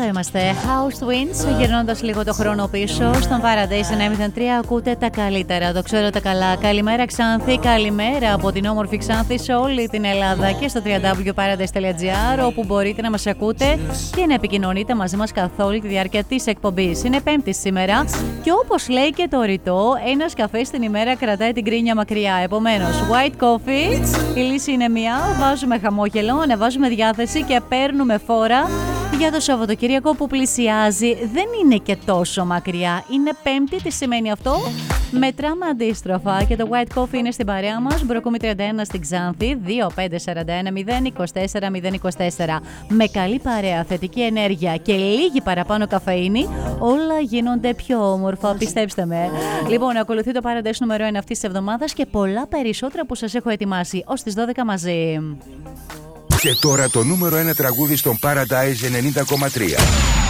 είμαστε. House Twins, γυρνώντας λίγο το χρόνο πίσω. Στον Paradise 903 ακούτε τα καλύτερα. Το ξέρω τα καλά. Καλημέρα Ξάνθη, καλημέρα από την όμορφη Ξάνθη σε όλη την Ελλάδα και στο www.paradise.gr, όπου μπορείτε να μας ακούτε και να επικοινωνείτε μαζί μας καθ' όλη τη διάρκεια της εκπομπής. Είναι Πέμπτη σήμερα και όπως λέει και το ρητό, ένας καφές την ημέρα κρατάει την κρίνια μακριά. Επομένως, white coffee, η λύση είναι μία. Βάζουμε χαμόγελο, ανεβάζουμε διάθεση και παίρνουμε φόρα για το Σαββατοκύριακο που πλησιάζει. Δεν είναι και τόσο μακριά. Είναι Πέμπτη, τι σημαίνει αυτό? Μετράμε αντίστροφα και το white coffee είναι στην παρέα μας. Μπροκούμι 31 στην Ξάνθη, 2541 024 024. Με καλή παρέα, θετική ενέργεια και λίγη παραπάνω καφεΐνη, όλα γίνονται πιο όμορφα, πιστέψτε με. Λοιπόν, ακολουθεί το Paradise νούμερο 1 αυτής της εβδομάδας και πολλά περισσότερα που σας έχω ετοιμάσει ως τις 12 μαζί. Και τώρα το νούμερο 1 τραγούδι στον Paradise 90,3.